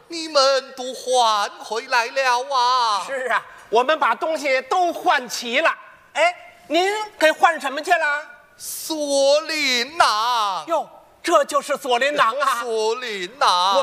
你们都换回来了啊！ 是啊，我们把东西都换齐了。哎，您给换什么去了？ 锁麟囊。 哟，这就是锁麟囊啊！ 锁麟囊。